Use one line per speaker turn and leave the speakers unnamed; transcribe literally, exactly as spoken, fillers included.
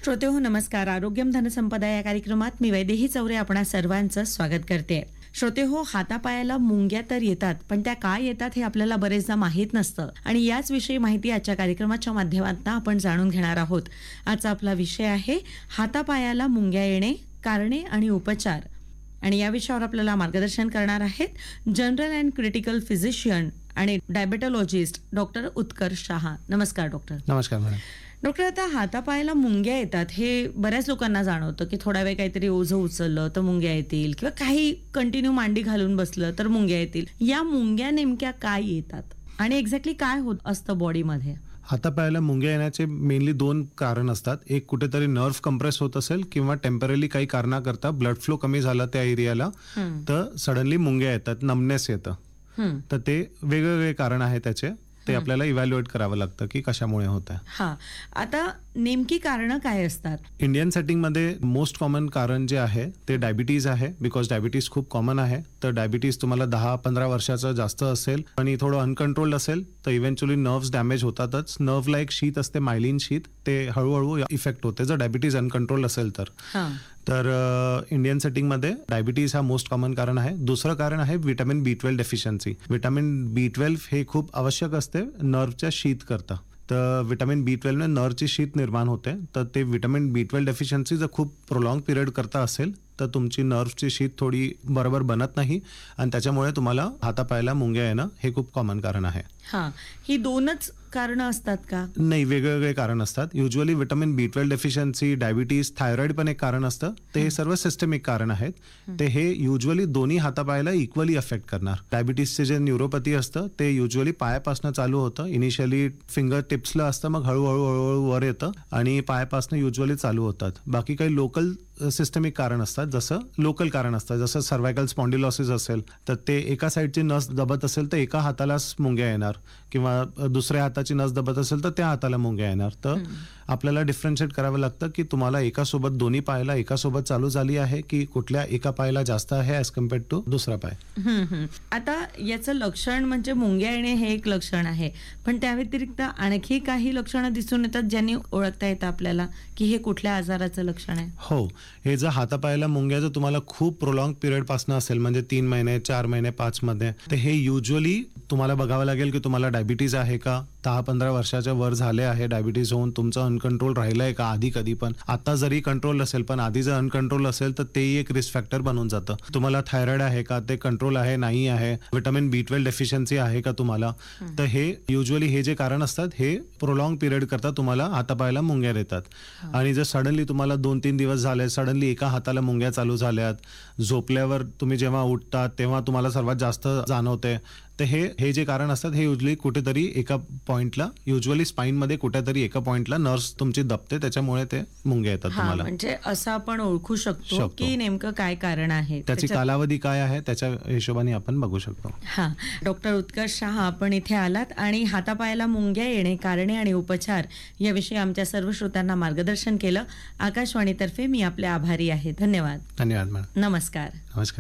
श्रोतेहो नमस्कार. आरोग्यम धनसंपदा या कार्यक्रमात मी वैदेही चौरे आपणा सर्वांचं स्वागत करते. श्रोतेहो, हातापायाला मुंग्या तर येतात, पण त्या काय येतात हे आपल्याला बरेचदा माहीत नसतं आणि याच विषयी माहिती आजच्या कार्यक्रमाच्या माध्यमातून आपण जाणून घेणार आहोत. आजचा आपला विषय आहे हातापायाला मुंग्या येणे, कारणे आणि उपचार. आणि या विषयावर आपल्याला मार्गदर्शन करणार आहेत जनरल अँड क्रिटिकल फिजिशियन आणि डायबेटॉलॉजिस्ट डॉक्टर उत्कर्ष शहा. नमस्कार डॉक्टर.
नमस्कार मॅडम.
डॉक्टर, आता हातापायाला मुंग्या येतात हे बऱ्याच लोकांना जाणवतं की थोडा वेळ काहीतरी ओझं उचललं तर मुंग्या येतील किंवा काही कंटिन्यू मांडी घालून बसलं तर मुंग्या येतील. या मुंग्या नेमक्या काय येतात आणि एक्झॅक्टली काय होत असतं बॉडीमध्ये?
हातापायाला मुंग्या येण्याचे मेनली दोन कारण असतात. एक, कुठेतरी नर्व्ह कंप्रेस होत असेल किंवा टेम्पररी काही कारणाकरता ब्लड फ्लो कमी झाला त्या एरियाला तर सडनली मुंग्या येतात, नमनेस येतं. तर ते वेगवेगळे कारण आहे त्याचे, ते आपल्याला इव्हॅल्युएट करावं लागतं की कशामुळे होत आहे.
हा, आता नेमकी कारणं काय असतात?
इंडियन सेटिंगमध्ये मोस्ट कॉमन कारण जे आहे ते डायबिटीज आहे, बिकॉज डायबिटीज खूप कॉमन आहे. तर डायबिटीज तुम्हाला दहा पंधरा वर्षाचं जास्त असेल आणि थोडं अनकंट्रोल्ड असेल तर इव्हेंच्युअली नर्व्स डॅमेज होतातच. नर्व्हला एक शीत असते, मायलिन शीत, ते हळूहळू इफेक्ट होते जर डायबिटीज अनकंट्रोल्ड असेल तर. तर इंडियन सेटिंगमध्ये डायबिटीज हा मोस्ट कॉमन कारण आहे. दुसरं कारण आहे विटॅमिन बी ट्वेल्व डेफिशियन्सी. विटॅमिन बी ट्वेल्व हे खूप आवश्यक असते नर्वच्या शीत करता. तर विटॅमिन बी ट्वेल्वने नर्वची शीत निर्माण होते. तर ते विटॅमिन बी ट्वेल्व डेफिशियन्सी जर खूप प्रोलॉंग पिरियड करता असेल तर तुमची नर्वची शीत थोडी बरोबर बनत नाही आणि त्याच्यामुळे तुम्हाला हातापायाला मुंग्या येणं हे खूप कॉमन कारण आहे.
हा, ही दोनच कारण असतात का?
नाही, वेगवेगळे कारण असतात. युजली विटॅमिन बी ट्वेल्व डेफिशियन्सी, डायबिटीज, थायरॉइड पण एक कारण असतं. ते हे सर्व सिस्टमिक कारण आहेत. ते हे युजली दोन्ही हातापायाला इक्वली अफेक्ट करणार. डायबिटीजचे जे न्यूरोपॅथी असतं ते युजली पायापासून चालू होतं. इनिशियली फिंगर टिप्सला असतं, मग हळूहळू हळूहळू वर येतं आणि पायापासून युजली चालू होतात. बाकी काही लोकल सिस्टमिक कारण असतात, जसं लोकल कारण असतात, जसं सर्वायकल स्पॉन्डिलॉसिस असेल तर ते एका साईडची नस दबत असेल तर एका हातालाच मुंग्या येणार, किंवा दुसऱ्या हाताची नस दबत असेल तर त्या हाताला मुंग्या येणार. तर आपल्याला डिफरन्शिएट करावं लागतं की तुम्हाला एकासोबत दोन्ही पायाला एकासोबत चालू झाली आहे की कुठल्या एका पायाला जास्त आहे ॲज कम्पेअर्ड टू दुसरा पाय.
आता याचं लक्षण म्हणजे मुंग्या येणे हे एक लक्षण आहे, पण त्या व्यतिरिक्त आणखी काही लक्षणं दिसून येतात ज्यांनी ओळखता येतं आपल्याला की हे कुठल्या आजाराचं लक्षण आहे?
हो, हे जर हातापायाला मुंग्या जर तुम्हाला खूप प्रोलॉंग पिरियड पासून असेल, म्हणजे तीन महिने चार महिने पाच मध्ये, तर हे युजली तुम्हाला बघावं लागेल की तुम्हाला डायबिटीज आहे का, दहा पंधरा वर्षाच्या वर झाले आहे डायबिटीज होऊन, तुमचं अनकंट्रोल राहिलंय का आधी कधी पण. आता जरी कंट्रोल असेल पण आधी जर अनकंट्रोल असेल तर तेही एक रिस्क फॅक्टर बनून जातं. तुम्हाला थायरॉइड आहे का, ते कंट्रोल आहे नाही आहे, विटॅमिन बी ट्वेल्व डेफिशियन्सी आहे का तुम्हाला. तर हे युजली हे जे कारण असतात हे प्रोलॉंग पिरियड करता तुम्हाला हातापायाला मुंग्या येतात. आणि जर सडनली तुम्हाला दोन तीन दिवस झाले, सडनली एका हाताला मुंग्या चालू झाल्यात, झोपल्यावर तुम्ही जेव्हा उठतात तेव्हा तुम्हाला सर्वात जास्त जाणवते, तर हे हे जे कारण असतात हे युजली कुठेतरी एका पॉइंटला, युजली स्पाईनमध्ये कुठेतरी एका पॉइंटला नर्व्स तुमची दबते, त्याच्यामुळे ते मुंग्या येतात तुम्हाला.
म्हणजे असं आपण ओळखू शकतो की नेमकं काय कारण आहे,
त्याची कालावधी काय आहे त्याच्या हिशोबाने आपण बघू शकतो.
हा, डॉक्टर उत्कर्ष शहा आपण इथे आलात आणि हातापायाला मुंग्या येणे, कारणे आणि उपचार याविषयी आमच्या सर्व श्रोत्यांना मार्गदर्शन केलं. आकाशवाणीतर्फे मी आपले आभारी आहे. धन्यवाद.
धन्यवाद मॅडम.
नमस्कार.
नमस्कार.